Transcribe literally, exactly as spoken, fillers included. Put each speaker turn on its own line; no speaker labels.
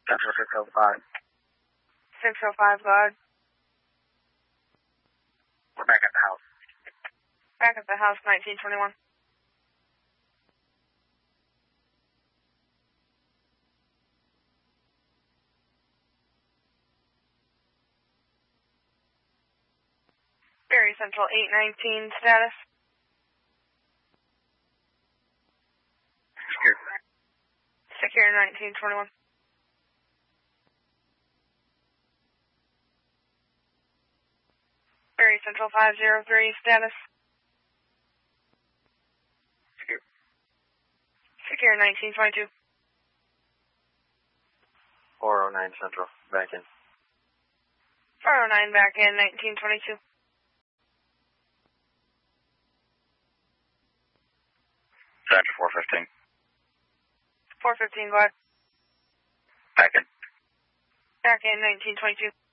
Central six oh five.
six oh five, go ahead.
We're back at the house.
Back at the house, nineteen twenty-one. Berry Central eight nineteen, status.
Secure.
Secure nineteen twenty-one. Berry Central five zero three, status.
Secure.
Secure nineteen twenty-two.
four oh nine Central, back in.
four oh nine back in, nineteen twenty-two.
Central four fifteen.
four fifteen, go ahead.
Back in.
Back in, nineteen twenty-two.